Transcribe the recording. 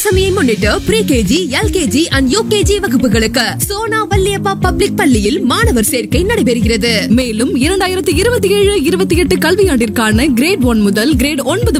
விஜயதசமியை முன்னிட்டு pre-KG, LKG and UKG வகுப்புகளுக்கு Sona Valliappa public பள்ளியில் மாணவர் சேர்க்கை நடைபெறுகிறது. மேலும் 2027-28 கல்வியாண்டிற்கான கிரேட் 1 முதல் கிரேட் 9